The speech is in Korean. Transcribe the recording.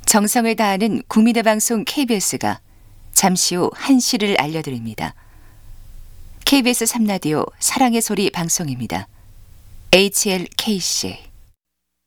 정성을 다하는 국민의 방송 KBS가 잠시 후 1시를 알려드립니다. KBS 3라디오 사랑의 소리 방송입니다. HLKC